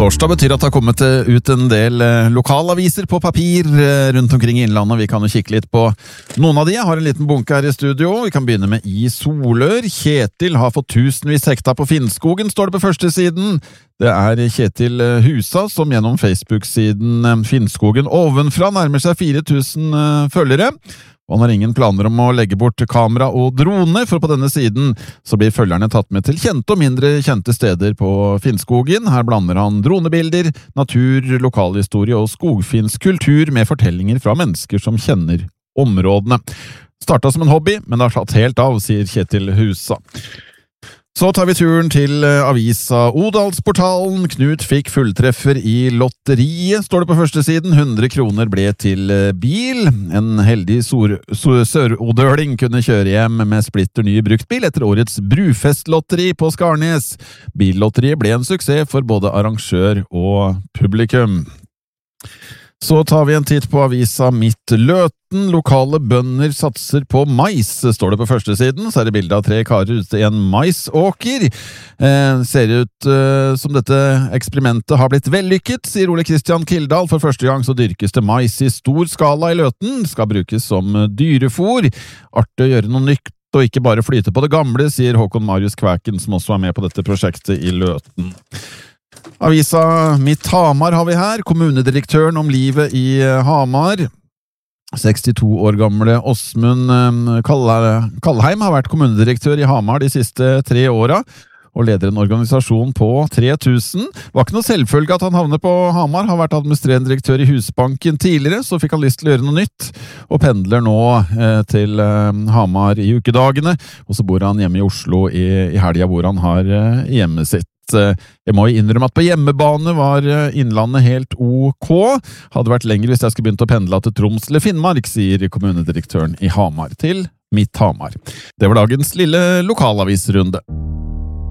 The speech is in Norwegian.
Torsdag betyr at det har kommet ut en del lokalaviser på papir rundt omkring i innlandet. Vi kan jo kikke litt på noen av de. Jeg har en liten bunke her i studio. Vi kan begynne med I Solør. Kjetil har fått tusenvis hekta på Finnskogen, står det på første siden. Det er Kjetil Husa som gjennom Facebook-siden Finnskogen ovenfra nærmer seg 4000 følgere. Og han har ingen planer om å legge bort kamera og drone, for på denne siden så blir følgerne tatt med til kjente og mindre kjente steder på Finnskogen. Her blander han dronebilder, natur, lokalhistorie og skogfinsk kultur med fortellinger fra mennesker som kjenner områdene. Startet som en hobby, men det har tatt helt av, sier Kjetil Husa. Så tar vi turen til avisa Odalsportalen. Knut fikk fulltreffer i lotteriet, står det på første siden. 100 kroner ble til bil. En heldig sørodøling kunne kjøre hjem med splitter ny bruktbil etter årets Brufestlotteri på Skarnes. Billotteriet ble en suksess for både arrangør og publikum. Så tar vi en titt på avisa Midt Løten. Lokale bønder satser på mais, står det på første siden. Så er det bildet av 3 karer ute i en maisåker. Ser ut som dette eksperimentet har blitt vellykket, sier Ole Kristian Kildahl. For første gang så dyrkes det mais i stor skala i Løten. Skal brukes som dyrefôr. Artig å gjøre noe nytt og ikke bare flyte på det gamle, sier Håkon Marius Kvæken, som også er med på dette prosjektet i Løten. Avisa Mitt Hamar har vi her. Kommunedirektøren om livet i Hamar. 62 år gamle Åsmund Kallheim har vært kommunedirektør i Hamar de siste 3 åra, og leder en organisasjon på 3000. Det var ikke noe selvfølge at han havnet på Hamar. Har vært administrerende direktør i Husbanken tidligere, så fikk han lyst til å gjøre noe nytt, og pendler nå til Hamar i ukedagene, og så bor han hjemme i Oslo i helga hvor han har hjemmet sitt. Jeg må innrømme at på hjemmebane var Innlandet helt ok. Hadde vært lenger hvis jeg skulle begynt å pendle til Troms eller Finnmark, sier kommunedirektøren i Hamar til Mitt Hamar. Det var dagens lille lokalavisrunde.